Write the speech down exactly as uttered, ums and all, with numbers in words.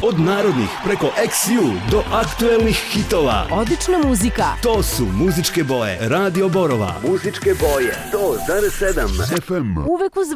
Od narodnih preko X U do aktuelnih hitova. Odlična muzika. To su muzičke boje Radio Borova. Muzičke boje sto zarez sedam F M. Uvek uz